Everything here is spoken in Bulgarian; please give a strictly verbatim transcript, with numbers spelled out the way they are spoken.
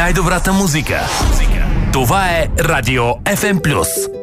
най-добрата музика. Това е Радио еф ем плюс.